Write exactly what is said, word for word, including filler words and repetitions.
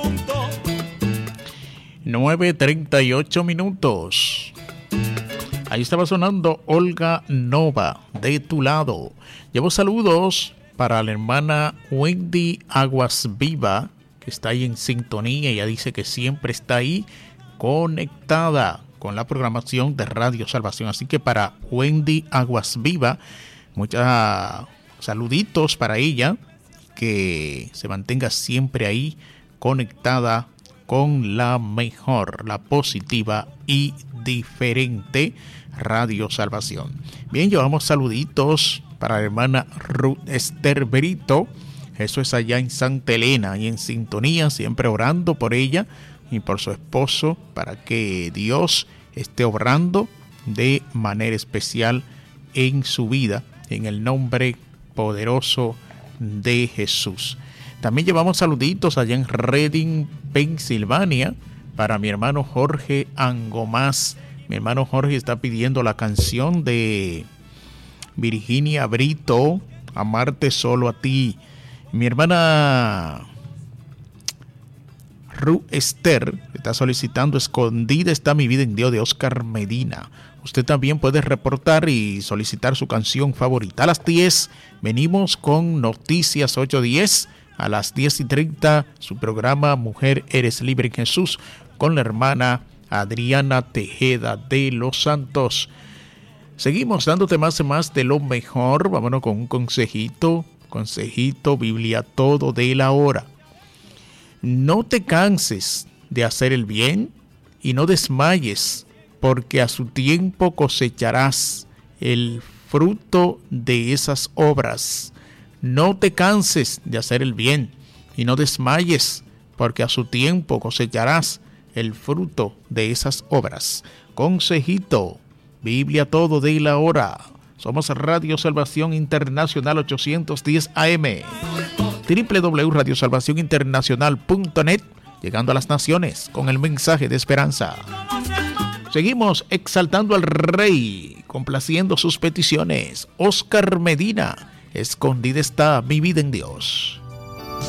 nueve treinta y ocho minutos. Ahí estaba sonando Olga Nova, De tu lado. Llevo saludos para la hermana Wendy Aguas Viva, que está ahí en sintonía. Ella dice que siempre está ahí conectada con la programación de Radio Salvación. Así que para Wendy Aguas Viva, muchos saluditos para ella, que se mantenga siempre ahí conectada con la mejor, la positiva y diferente Radio Salvación. Bien, llevamos saluditos para la hermana Ruth Esther Brito. Eso es allá en Santa Elena y en sintonía, siempre orando por ella y por su esposo, para que Dios esté obrando de manera especial en su vida, en el nombre poderoso de Jesús. También llevamos saluditos allá en Reading, Pensilvania, para mi hermano Jorge Angomás. Mi hermano Jorge está pidiendo la canción de Virginia Brito, Amarte solo a ti. Mi hermana Ru Esther está solicitando Escondida está mi vida en Dios, de Oscar Medina. Usted también puede reportar y solicitar su canción favorita. A las diez venimos con Noticias ocho diez. A las diez y treinta su programa Mujer Eres Libre en Jesús con la hermana Adriana Tejeda de los Santos. Seguimos dándote más y más de lo mejor. Vámonos con un consejito. Consejito, Biblia todo de la hora. No te canses de hacer el bien y no desmayes, porque a su tiempo cosecharás el fruto de esas obras. No te canses de hacer el bien y no desmayes, porque a su tiempo cosecharás el fruto de esas obras. Consejito, Biblia todo de la hora. Somos Radio Salvación Internacional ochocientos diez A M, doble u doble u doble u punto radio salvación internacional punto net, llegando a las naciones con el mensaje de esperanza. Seguimos exaltando al Rey, complaciendo sus peticiones. Oscar Medina, Escondida está mi vida en Dios.